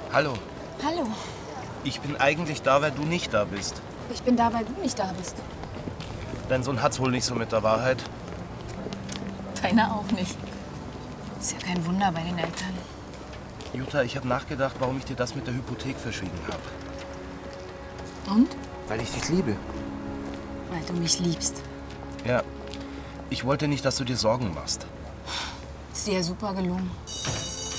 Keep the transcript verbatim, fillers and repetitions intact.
Hallo. Hallo. Ich bin eigentlich da, weil du nicht da bist. Ich bin da, weil du nicht da bist. Dein Sohn hat's wohl nicht so mit der Wahrheit. Deiner auch nicht. Ist ja kein Wunder bei den Eltern. Jutta, ich habe nachgedacht, warum ich dir das mit der Hypothek verschwiegen habe. Und? Weil ich dich liebe. Weil du mich liebst. Ja. Ich wollte nicht, dass du dir Sorgen machst. Ist dir ja super gelungen.